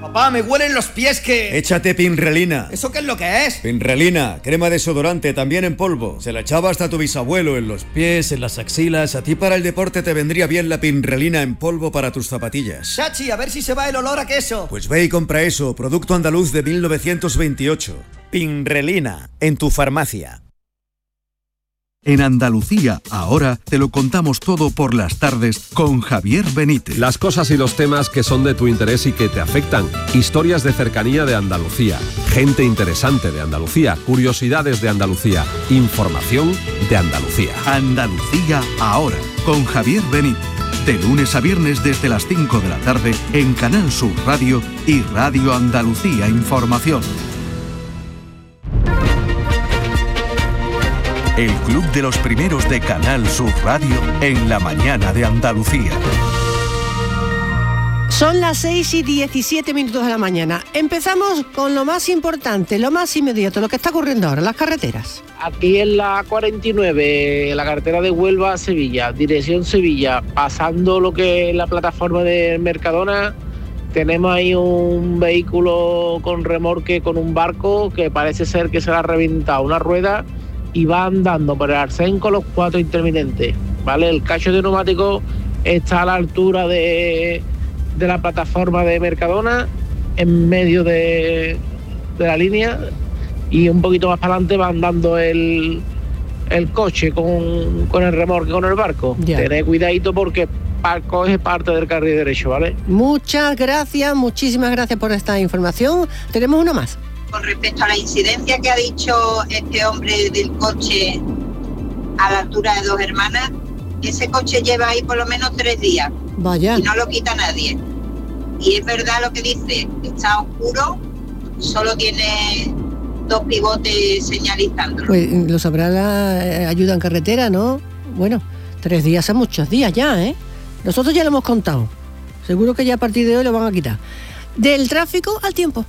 Papá, me huelen los pies que... Échate Pinrelina. ¿Eso qué es lo que es? Pinrelina, crema desodorante, también en polvo. Se la echaba hasta tu bisabuelo en los pies, en las axilas. A ti para el deporte te vendría bien la Pinrelina en polvo para tus zapatillas. Chachi, a ver si se va el olor a queso. Pues ve y compra eso, producto andaluz de 1928. Pinrelina, en tu farmacia. En Andalucía, ahora te lo contamos todo por las tardes con Javier Benítez. Las cosas y los temas que son de tu interés y que te afectan. Historias de cercanía de Andalucía. Gente interesante de Andalucía. Curiosidades de Andalucía. Información de Andalucía. Andalucía, ahora, con Javier Benítez. De lunes a viernes desde las 5 de la tarde en Canal Sur Radio y Radio Andalucía Información. El Club de los Primeros de Canal Sur Radio en la mañana de Andalucía. Son las 6:17 de la mañana. Empezamos con lo más importante, lo más inmediato, lo que está ocurriendo ahora, las carreteras. Aquí en la 49, la carretera de Huelva a Sevilla, dirección Sevilla, pasando lo que es la plataforma de Mercadona, tenemos ahí un vehículo con remolque con un barco que parece ser que se le ha reventado una rueda y va andando por el arcén con los 4 intermitentes, ¿vale? El cacho de neumático está a la altura de la plataforma de Mercadona, en medio de la línea, y un poquito más para adelante va andando el coche con el remolque, con el barco. Ya. Tened cuidadito porque coge parte del carril derecho, ¿vale? Muchas gracias, muchísimas gracias por esta información. Tenemos uno más. Con respecto a la incidencia que ha dicho este hombre del coche a la altura de Dos Hermanas, ese coche lleva ahí por lo menos 3 días. Vaya. Y no lo quita nadie. Y es verdad lo que dice, está oscuro, solo tiene 2 pivotes señalizándolo. Pues lo sabrá la ayuda en carretera, ¿no? Bueno, 3 días son muchos días ya, ¿eh? Nosotros ya lo hemos contado. Seguro que ya a partir de hoy lo van a quitar. Del tráfico al tiempo.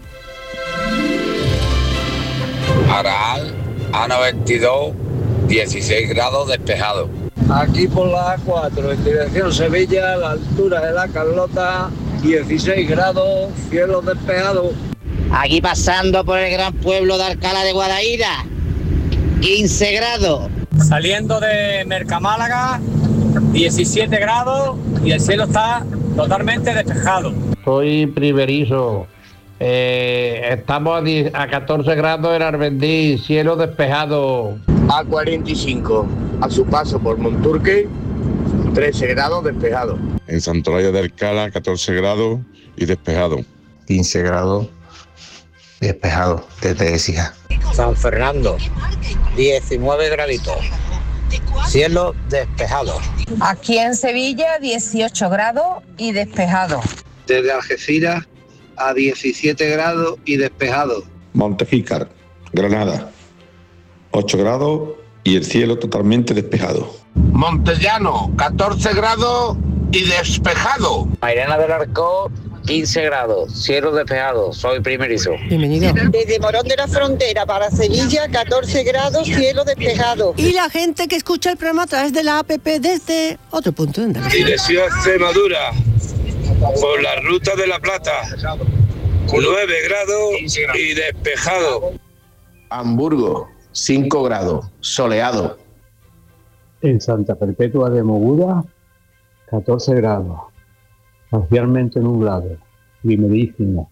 Aral, A92, 16 grados despejado. Aquí por la A4, en dirección Sevilla, a la altura de la Carlota, 16 grados, cielo despejado. Aquí pasando por el gran pueblo de Alcalá de Guadaira, 15 grados. Saliendo de Mercamálaga, 17 grados y el cielo está totalmente despejado. Soy primerizo. Estamos a 14 grados en Armendí, cielo despejado. A45, a su paso por Monturque, 13 grados despejado. En Santolaya de Alcalá, 14 grados y despejado. 15 grados despejado, desde Écija. San Fernando, 19 graditos, cielo despejado. Aquí en Sevilla, 18 grados y despejado. Desde Algeciras a 17 grados y despejado. Montejícar, Granada, 8 grados y el cielo totalmente despejado. Montellano, 14 grados y despejado. Mairena del Arco, 15 grados, cielo despejado, soy primerizo. Bienvenido. Desde Morón de la Frontera para Sevilla, 14 grados, cielo despejado. Y la gente que escucha el programa a través de la APP desde otro punto de Andalucía. Dirección Extremadura, por la ruta de la Plata, 9 grados y despejado. Hamburgo, 5 grados, soleado. En Santa Perpetua de Moguda, 14 grados, parcialmente nublado, primerísimo.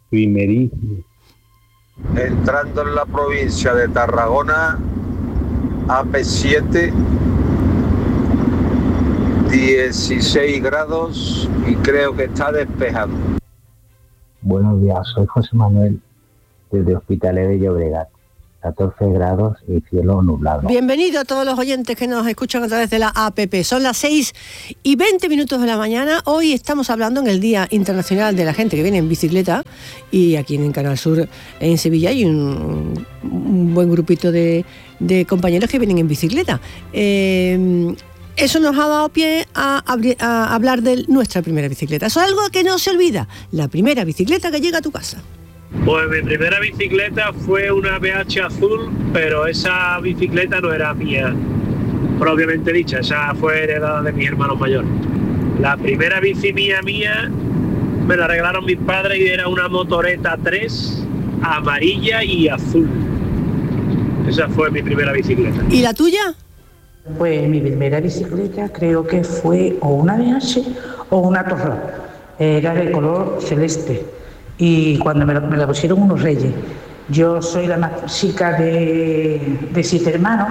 Entrando en la provincia de Tarragona, AP7, 16 grados y creo que está despejado. Buenos días, soy José Manuel, desde Hospitalet de Llobregat. 14 grados y cielo nublado. Bienvenido a todos los oyentes que nos escuchan a través de la APP. Son las 6:20 de la mañana. Hoy estamos hablando en el Día Internacional de la Gente que viene en bicicleta, y aquí en Canal Sur, en Sevilla, hay un buen grupito de compañeros que vienen en bicicleta. Eso nos ha dado pie a hablar de nuestra primera bicicleta. Eso es algo que no se olvida, la primera bicicleta que llega a tu casa. Pues mi primera bicicleta fue una BH azul, pero esa bicicleta no era mía, propiamente dicha, esa fue heredada de mis hermanos mayores. La primera bici mía Me la regalaron mis padres y era una Motoreta 3, amarilla y azul. Esa fue mi primera bicicleta. ¿Y la tuya? Pues mi primera bicicleta creo que fue o una BH o una Torro. Era de color celeste. Y cuando me la pusieron unos reyes. Yo soy la más chica de 7 hermanos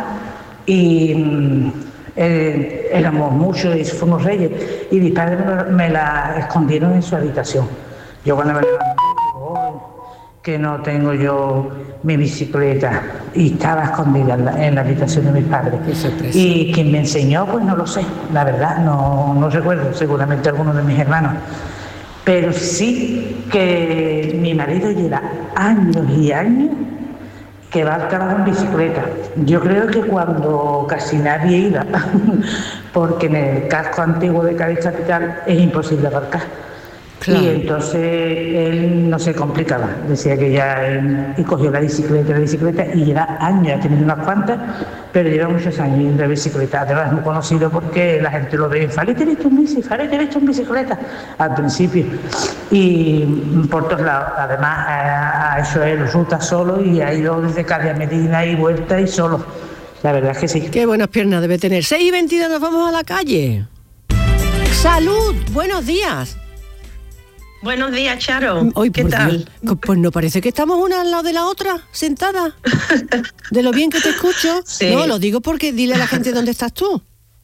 y éramos muchos y fuimos reyes. Y mis padres me la escondieron en su habitación. Yo cuando me levanté, digo, que no tengo yo mi bicicleta, y estaba escondida en la habitación de mis padres. Y quien me enseñó, pues no lo sé, la verdad, no recuerdo, seguramente alguno de mis hermanos. Pero sí que mi marido lleva años y años que va al trabajo en bicicleta. Yo creo que cuando casi nadie iba, porque en el casco antiguo de Cádiz Capital es imposible aparcar. Claro. Y entonces él no se complicaba, decía que ya y cogió la bicicleta y lleva años, ha tenido unas cuantas, pero lleva muchos años de bicicleta. Además es muy conocido porque la gente lo ve en Fale, te he visto en bicicleta al principio, y por todos lados. Además ha hecho él ruta solo y ha ido desde Cádiz a Medina y vuelta y solo. La verdad es que sí. Qué buenas piernas debe tener. 6:22, nos vamos a la calle. ¡Salud! ¡Buenos días! Buenos días, Charo. ¿Qué tal? Dios, pues no parece que estamos una al lado de la otra, sentada. De lo bien que te escucho. Sí. No, lo digo porque dile a la gente dónde estás tú.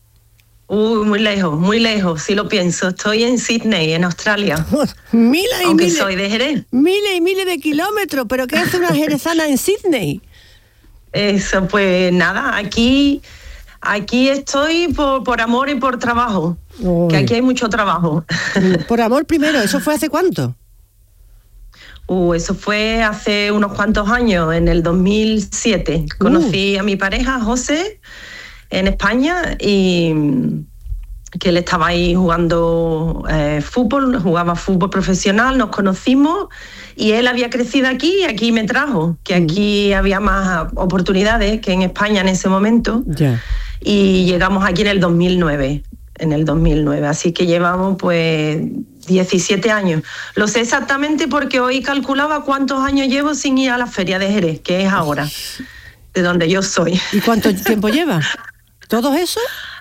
Muy lejos, sí lo pienso. Estoy en Sydney, en Australia. Aunque soy de Jerez. Miles y miles de kilómetros, pero ¿qué hace una jerezana en Sydney? Eso, pues nada, aquí estoy por amor y por trabajo. Uy. Que aquí hay mucho trabajo. Por amor primero, ¿eso fue hace cuánto? Eso fue hace unos cuantos años, en el 2007. Conocí a mi pareja, José, en España, y que él estaba ahí jugando fútbol, jugaba fútbol profesional, nos conocimos y él había crecido aquí y aquí me trajo, que aquí había más oportunidades que en España en ese momento. Yeah. Y llegamos aquí en el 2009, así que llevamos pues 17 años. Lo sé exactamente porque hoy calculaba cuántos años llevo sin ir a la feria de Jerez, que es ahora, de donde yo soy. ¿Y cuánto tiempo lleva? ¿Todo eso?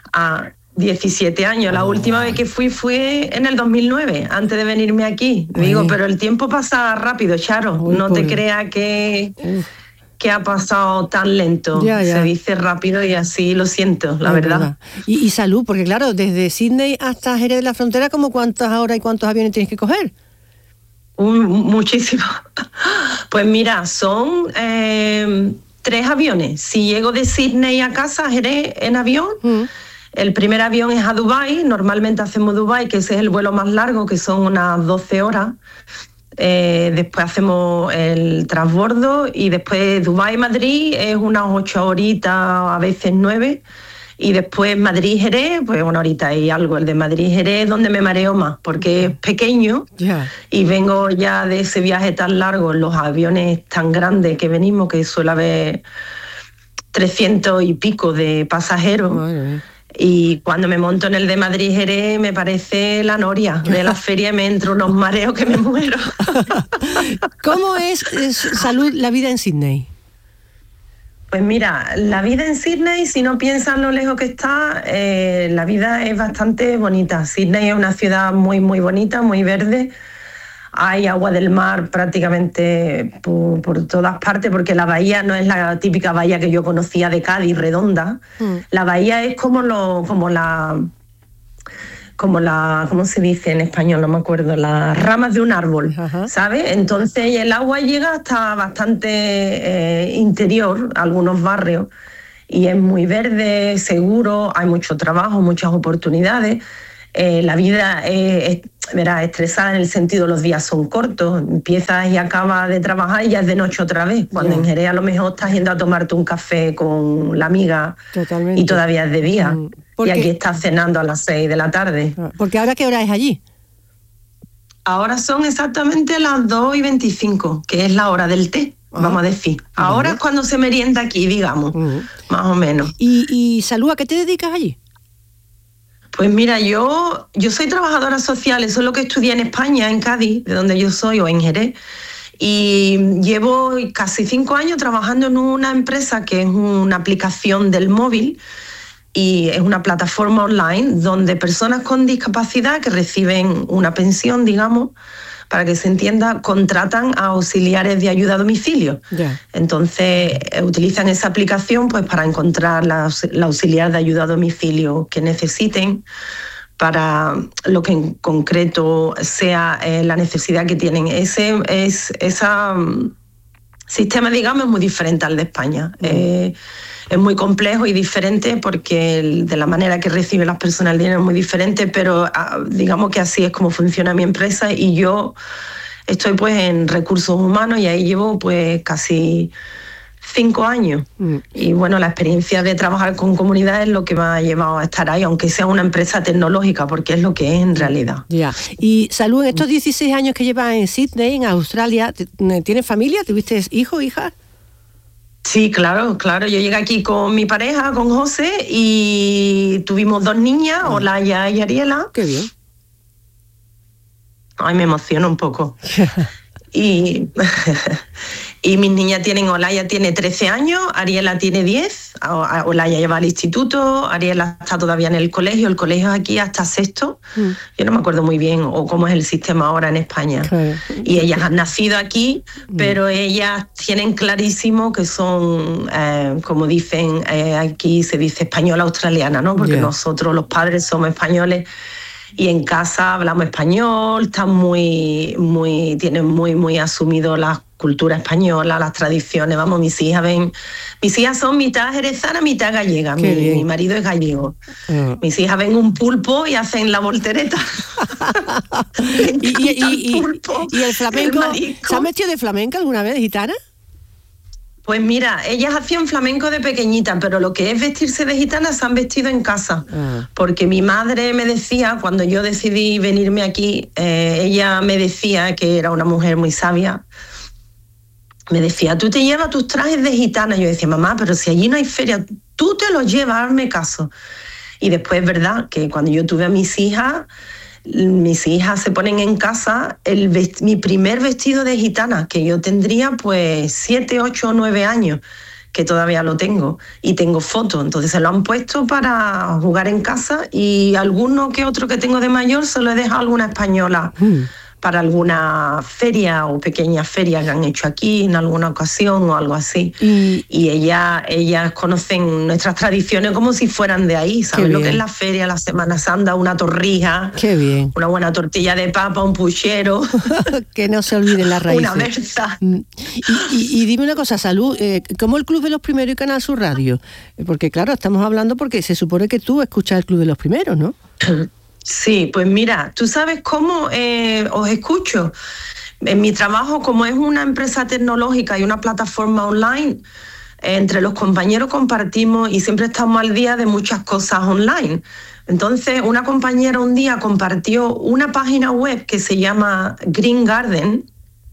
17 años. La última vez que fue en el 2009, antes de venirme aquí. Digo, pero el tiempo pasa rápido, Charo. No te creas que ha pasado tan lento. Ya. Se dice rápido y así lo siento, la verdad. Y salud, porque claro, desde Sydney hasta Jerez de la Frontera, ¿como cuántas horas y cuántos aviones tienes que coger? Muchísimo. Pues mira, son 3 aviones. Si llego de Sydney a casa, Jerez, en avión, el primer avión es a Dubái. Normalmente hacemos Dubái, que ese es el vuelo más largo, que son unas 12 horas. Después hacemos el transbordo y después Dubái-Madrid es unas 8 horitas, a veces 9, y después Madrid-Jerez, pues 1 horita y algo. El de Madrid-Jerez es donde me mareo más, porque es pequeño y vengo ya de ese viaje tan largo en los aviones tan grandes que venimos, que suele haber 300 y pico de pasajeros. Madre. Y cuando me monto en el de Madrid-Jerez me parece la noria de la feria y me entro unos mareos que me muero. ¿Cómo es, salud, la vida en Sydney? Pues mira, la vida en Sydney, si no piensas lo lejos que está, la vida es bastante bonita. Sydney es una ciudad muy, muy bonita, muy verde. Hay agua del mar prácticamente por todas partes, porque la bahía no es la típica bahía que yo conocía de Cádiz, redonda. La bahía es como la, ¿cómo se dice en español? No me acuerdo, las ramas de un árbol, ¿sabes? Entonces el agua llega hasta bastante interior, algunos barrios, y es muy verde, seguro, hay mucho trabajo, muchas oportunidades. La vida es estresada en el sentido los días son cortos, empiezas y acabas de trabajar y ya es de noche otra vez, cuando en Jerez a lo mejor estás yendo a tomarte un café con la amiga. Totalmente. Y todavía es de día, y aquí estás cenando a las 6 de la tarde. Porque ¿ahora qué hora es allí? Ahora son exactamente las 2:25, que es la hora del té, vamos a decir. Ahora es cuando se merienda aquí, digamos, más o menos. ¿Y Salud, a qué te dedicas allí? Pues mira, yo soy trabajadora social, eso es lo que estudié en España, en Cádiz, de donde yo soy, o en Jerez. Y llevo casi 5 años trabajando en una empresa que es una aplicación del móvil y es una plataforma online donde personas con discapacidad que reciben una pensión, digamos, para que se entienda, contratan a auxiliares de ayuda a domicilio. Ya. Entonces utilizan esa aplicación pues para encontrar la auxiliar de ayuda a domicilio que necesiten para lo que en concreto sea la necesidad que tienen. Ese sistema, digamos, es muy diferente al de España. Es muy complejo y diferente porque de la manera que reciben las personas el dinero es muy diferente, pero digamos que así es como funciona mi empresa y yo estoy pues en recursos humanos y ahí llevo pues casi 5 años. Y bueno, la experiencia de trabajar con comunidades es lo que me ha llevado a estar ahí, aunque sea una empresa tecnológica, porque es lo que es en realidad. Ya. Y Salud, en estos 16 años que llevas en Sydney, en Australia, ¿tienes familia? ¿Tuviste hijos, hijas? Sí, claro. Yo llegué aquí con mi pareja, con José, y tuvimos 2 niñas, Olaya y Ariela. Qué bien. Ay, me emociono un poco. Y mis niñas Olaya tiene 13 años, Ariela tiene 10, Olaya lleva al instituto, Ariela está todavía en el colegio es aquí hasta 6º, yo no me acuerdo muy bien o cómo es el sistema ahora en España. Claro. Y ellas han nacido aquí, pero ellas tienen clarísimo que son, como dicen, aquí se dice española australiana, ¿no? Porque nosotros los padres somos españoles. Y en casa hablamos español, están tienen muy asumido la cultura española, las tradiciones. Vamos, mis hijas son mitad jerezana, mitad gallega. Mi marido es gallego. Mis hijas ven un pulpo y hacen la voltereta. ¿Y el flamenco? ¿Se han vestido de flamenca alguna vez, gitana? Pues mira, ellas hacían flamenco de pequeñita, pero lo que es vestirse de gitana se han vestido en casa. Porque mi madre me decía, cuando yo decidí venirme aquí, ella me decía, que era una mujer muy sabia, me decía, tú te llevas tus trajes de gitana. Yo decía, mamá, pero si allí no hay feria, tú te los llevas, hazme caso. Y después es verdad que cuando yo tuve a mis hijas se ponen en casa mi primer vestido de gitana, que yo tendría pues 7, 8 o 9 años, que todavía lo tengo, y tengo fotos, entonces se lo han puesto para jugar en casa, y alguno que otro que tengo de mayor se lo he dejado a alguna española para alguna feria o pequeña feria que han hecho aquí en alguna ocasión o algo así. Y ellas conocen nuestras tradiciones como si fueran de ahí, ¿saben lo que es la feria, la Semana Santa, una torrija, qué bien, una buena tortilla de papa, un puchero, que no se olviden las raíces, una berza. Y dime una cosa, Salud, ¿cómo el Club de los Primeros y Canal Sur Radio? Porque claro, estamos hablando porque se supone que tú escuchas el Club de los Primeros, ¿no? Sí, pues mira, ¿tú sabes cómo os escucho? En mi trabajo, como es una empresa tecnológica y una plataforma online, entre los compañeros compartimos y siempre estamos al día de muchas cosas online. Entonces, una compañera un día compartió una página web que se llama Garden.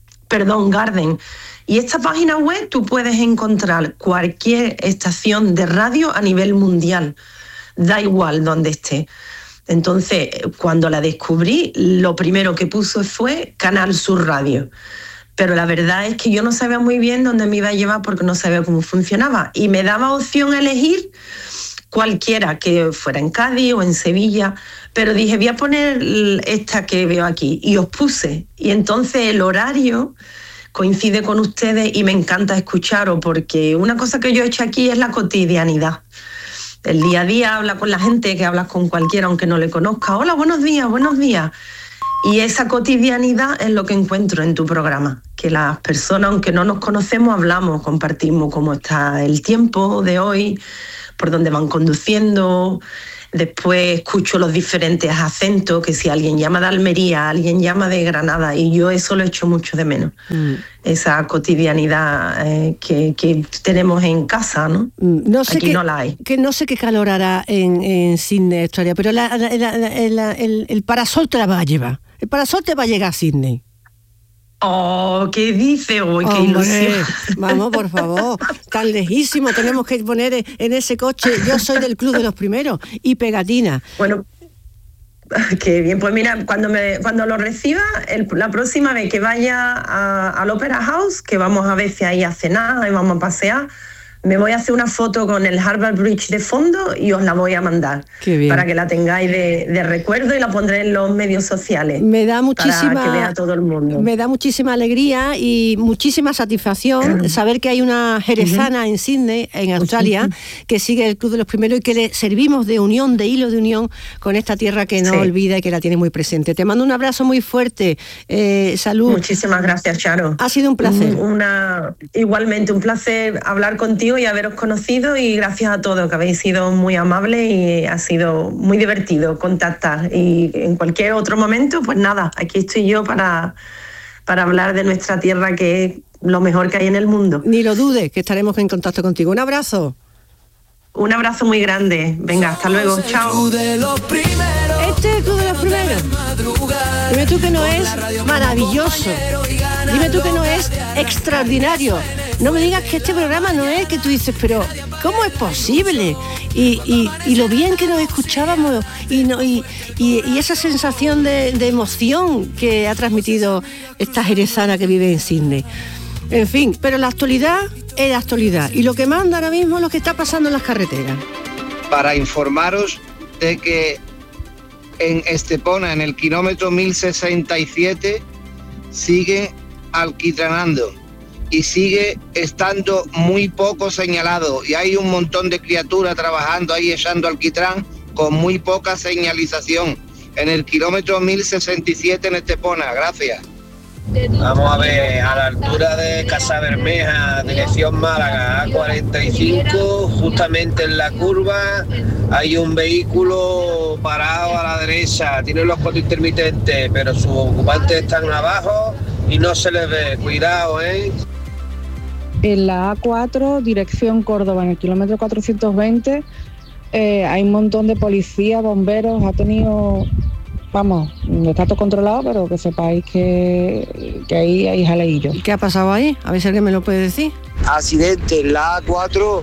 Y esta página web tú puedes encontrar cualquier estación de radio a nivel mundial, da igual donde esté. Entonces, cuando la descubrí, lo primero que puso fue Canal Sur Radio. Pero la verdad es que yo no sabía muy bien dónde me iba a llevar porque no sabía cómo funcionaba. Y me daba opción a elegir cualquiera, que fuera en Cádiz o en Sevilla. Pero dije, voy a poner esta que veo aquí. Y os puse. Y entonces el horario coincide con ustedes y me encanta escucharos, porque una cosa que yo he hecho aquí es la cotidianidad. El día a día, habla con la gente, que hablas con cualquiera aunque no le conozca. Hola, buenos días. Y esa cotidianidad es lo que encuentro en tu programa, que las personas, aunque no nos conocemos, hablamos, compartimos cómo está el tiempo de hoy, por dónde van conduciendo. Después escucho los diferentes acentos, que si alguien llama de Almería, alguien llama de Granada, y yo eso lo echo mucho de menos. Esa cotidianidad que tenemos en casa, ¿no? No sé aquí no la hay. Que no sé qué calor hará en Sydney, Australia, pero el parasol te la va a llevar. El parasol te va a llegar a Sydney. Oh, ¿qué dice? Oh, qué ilusión. Vamos, por favor, tan lejísimo, tenemos que poner en ese coche, yo soy del Club de los Primeros, y pegatina. Bueno, Qué bien, pues mira, cuando lo reciba, la próxima vez que vaya al Opera House, que vamos a ver si ahí a cenar y vamos a pasear, me voy a hacer una foto con el Harvard Bridge de fondo y os la voy a mandar para que la tengáis de recuerdo y la pondré en los medios sociales. Me da muchísima, para que vea todo el mundo. Me da muchísima alegría y muchísima satisfacción saber que hay una jerezana en Sydney, en Australia, que sigue el Club de los Primeros y que le servimos de unión, de hilo de unión con esta tierra que no olvida y que la tiene muy presente. Te mando un abrazo muy fuerte. Salud. Muchísimas gracias, Charo. Ha sido un placer. Igualmente, un placer hablar contigo y haberos conocido, y gracias a todos, que habéis sido muy amables y ha sido muy divertido contactar. Y en cualquier otro momento, pues nada, aquí estoy yo para hablar de nuestra tierra, que es lo mejor que hay en el mundo. Ni lo dudes, que estaremos en contacto contigo. Un abrazo. Un abrazo muy grande. Venga, hasta luego. Chao. Este es el Club de los Primeros. Dime tú que no es maravilloso. Dime tú que no es extraordinario. No me digas que este programa no es, que tú dices, pero ¿cómo es posible? Y lo bien que nos escuchábamos y esa sensación de emoción que ha transmitido esta jerezana que vive en Sydney. En fin, pero la actualidad es la actualidad. Y lo que manda ahora mismo es lo que está pasando en las carreteras. Para informaros de que en Estepona, en el kilómetro 1067, sigue alquitranando y sigue estando muy poco señalado, y hay un montón de criaturas trabajando ahí echando alquitrán con muy poca señalización en el kilómetro 1067 en Estepona. Gracias. Vamos a ver, a la altura de Casa Bermeja, dirección Málaga, A45, justamente en la curva hay un vehículo parado a la derecha, tiene los cotos intermitentes, pero sus ocupantes están abajo y no se les ve. Cuidado, En la A4, dirección Córdoba, en el kilómetro 420, hay un montón de policías, bomberos, ha tenido... Vamos, no está todo controlado, pero que sepáis que ahí hay jaleillo. ¿Qué ha pasado ahí? A ver si alguien me lo puede decir. Accidente en la A4,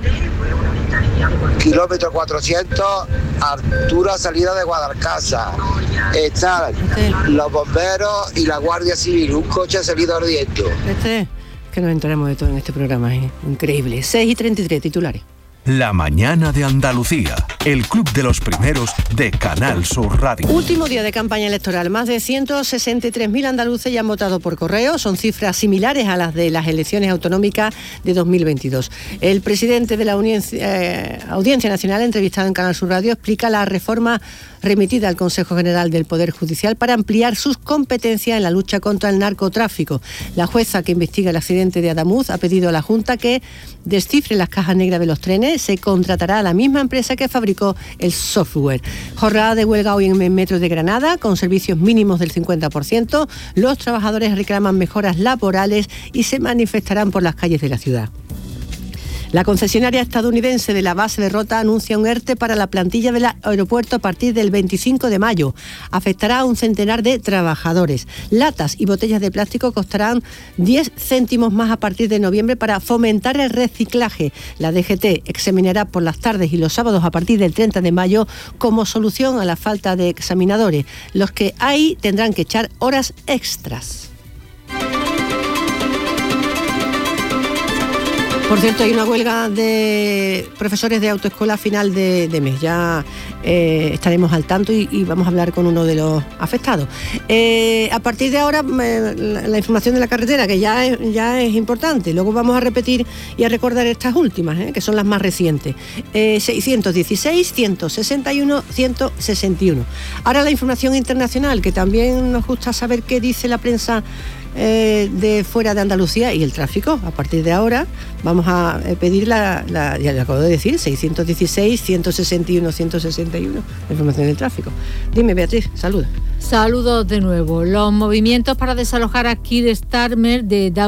kilómetro 400, altura salida de Guadalcázar. Están los bomberos y la Guardia Civil, un coche ha salido ardiendo. Que nos enteramos de todo en este programa, increíble. 6:33 titulares. La mañana de Andalucía, el Club de los Primeros de Canal Sur Radio. Último día de campaña electoral. Más de 163.000 andaluces ya han votado por correo. Son cifras similares a las de las elecciones autonómicas de 2022. El presidente de la Audiencia Nacional, entrevistado en Canal Sur Radio, explica la reforma remitida al Consejo General del Poder Judicial para ampliar sus competencias en la lucha contra el narcotráfico. La jueza que investiga el accidente de Adamuz ha pedido a la Junta que descifre las cajas negras de los trenes. Se contratará a la misma empresa que fabricó el software. Jornada de huelga hoy en Metro de Granada, con servicios mínimos del 50%. Los trabajadores reclaman mejoras laborales y se manifestarán por las calles de la ciudad. La concesionaria estadounidense de la base de Rota anuncia un ERTE para la plantilla del aeropuerto a partir del 25 de mayo. Afectará a un centenar de trabajadores. Latas y botellas de plástico costarán 10 céntimos más a partir de noviembre para fomentar el reciclaje. La DGT examinará por las tardes y los sábados a partir del 30 de mayo como solución a la falta de examinadores. Los que hay tendrán que echar horas extras. Por cierto, hay una huelga de profesores de autoescuela a final de mes. Ya estaremos al tanto y vamos a hablar con uno de los afectados. A partir de ahora, la información de la carretera, que ya es importante. Luego vamos a repetir y a recordar estas últimas, que son las más recientes. 616, 161, 161. Ahora la información internacional, que también nos gusta saber qué dice la prensa de fuera de Andalucía y el tráfico. A partir de ahora vamos a pedir ya le acabo de decir, 616, 161, 161, la información del tráfico. Dime, Beatriz, saludos. Saludos de nuevo. Los movimientos para desalojar a Keir Starmer de